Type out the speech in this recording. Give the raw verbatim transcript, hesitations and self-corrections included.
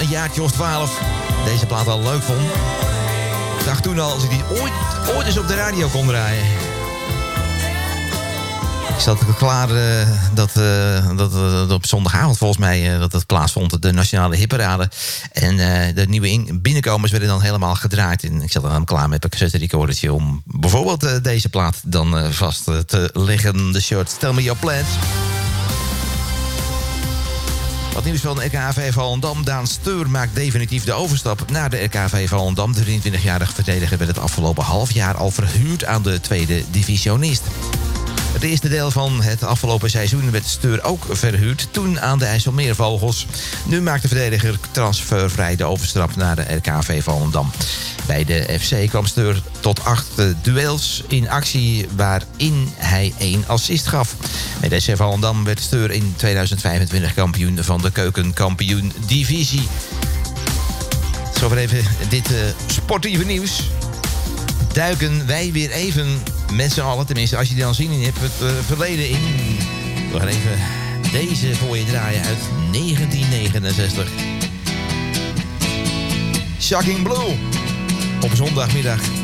een jaartje of twaalf deze plaat al leuk vond. Ik dacht toen al, als ik die ooit, ooit eens op de radio kon draaien. Ik zat klaar uh, dat, uh, dat, uh, dat op zondagavond volgens mij uh, dat het plaatsvond, de Nationale Hitparade. En uh, de nieuwe in- binnenkomers werden dan helemaal gedraaid. En ik zat dan klaar met een cassette recordertje om bijvoorbeeld uh, deze plaat dan uh, vast uh, te leggen. De shirt Tell Me Your Plans. Wat nieuws van de R K V Volendam. Daan Steur maakt definitief de overstap naar de R K V Volendam. De drieëntwintigjarige verdediger werd het afgelopen half jaar al verhuurd aan de tweede divisionist. Het eerste deel van het afgelopen seizoen werd Steur ook verhuurd. Toen aan de IJsselmeervogels. Nu maakt de verdediger transfervrij de overstap naar de R K V Volendam. Bij de F C kwam Steur tot acht duels in actie, waarin hij één assist gaf. Met S C Volendam werd Steur in tweeduizend vijfentwintig kampioen van de keukenkampioen-divisie. Zover even dit uh, sportieve nieuws. Duiken wij weer even met z'n allen, tenminste als je die dan zien hebt, het uh, verleden in. We gaan even deze voor je draaien uit negentien negenenzestig. Shocking Blue. Op zondagmiddag